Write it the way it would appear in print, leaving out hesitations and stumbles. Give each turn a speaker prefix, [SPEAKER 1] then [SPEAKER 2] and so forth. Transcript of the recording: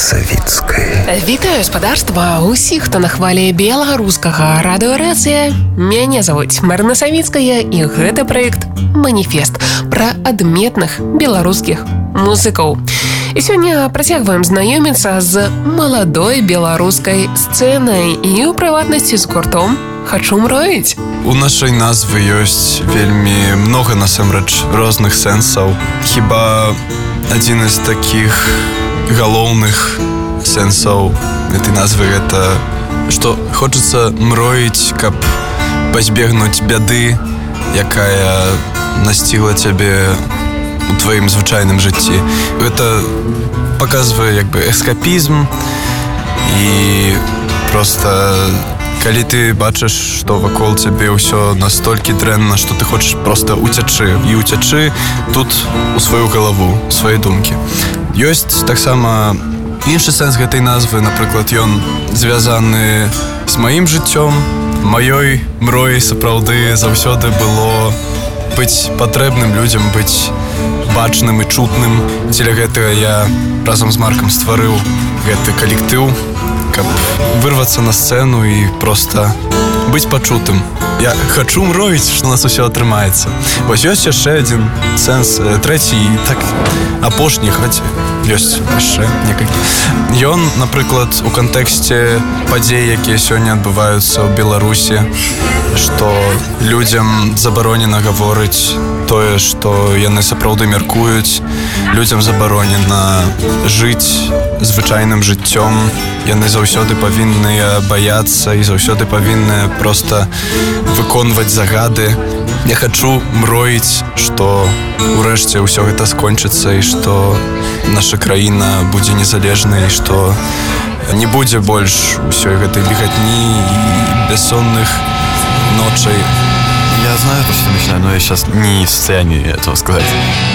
[SPEAKER 1] Савіцкай.
[SPEAKER 2] Вітаю, спадарства, усіх, хто на хвалі беларускага радыёрацыя. Мяне завуць Марына Савіцкая, і гэты праект «Маніфест» пра адметных беларускіх музыкаў. І сёння працягваем знаёміцца з маладой беларускай сцэнай і, у прыватнасці, з гуртом «Хачу мроіць».
[SPEAKER 3] У нашай назвы ёсць вельмі многа, насамрэч, розных сэнсаў. Хіба адзін з такіх галоўных сэнсаў гэтай назвы гэта, што хочацца мроіць, каб пазбегнуць бяды, якая насцігла цябе у тваім звычайным жыцці. Гэта паказвае як бы эскапізм, і проста калі ты бачыш, што вакол цябе ўсё настолькі дрэнна, што ты хочаш проста уцячы і уцячы тут у сваю галаву, у свае думкі. Ёсць таксама іншы сэнс гэтай назвы, напрыклад, ён звязаны з маім жыццём. Маёй мрояй сапраўды заўсёды было быць патрэбным людзям, быць бачным і чутным. Дзеля гэтага я разам з Маркам стварыў гэты калектыў, каб вырвацца на сцэну і проста быць пачутым. Я хачу мроіць, што у нас усё атрымаецца. Вось ёсць яшчэ адзін сэнс, трэці і так апошні, хоць ёсць яшчэ некалькі. Ён, напрыклад, у кантэксце падзей, якія сёння адбываюцца ў Беларусі, што людзям забаронена гаворыць тое, што яны сапраўды мяркуюць, людзям забаронена жыць звычайным жыццём, яны заўсёды павінныя баяцца і заўсёды павінныя проста выконваць загады. Я хачу мроіць, што урэшце ўсё гэта скончыцца і што наша краіна будзе незалежнай, і што не будзе больш усёй гэтай бегатні і бессонных ночей.
[SPEAKER 4] Я знаю, про что ты начинаешь, но я сейчас не в состоянии этого сказать.